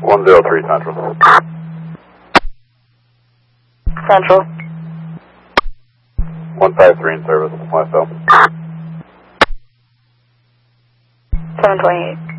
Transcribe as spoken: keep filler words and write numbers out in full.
one zero three Central. Central. one five three in service, myself. seven twenty-eight.